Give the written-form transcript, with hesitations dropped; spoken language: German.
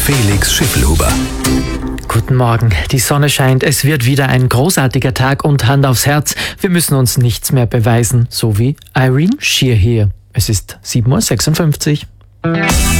Felix Schiffelhuber. Guten Morgen, die Sonne scheint, es wird wieder ein großartiger Tag und Hand aufs Herz, wir müssen uns nichts mehr beweisen, so wie Irene Shear hier. Es ist 7.56 Uhr.